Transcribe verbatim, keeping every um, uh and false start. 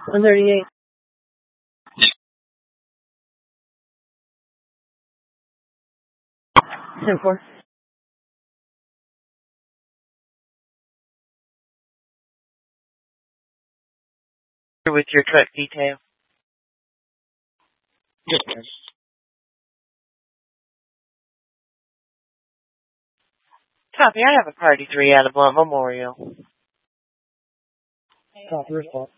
one thirty-eight. ten four. With your truck detail. Yes, sir. Copy. I have a party three out of Blunt Memorial. Copy response.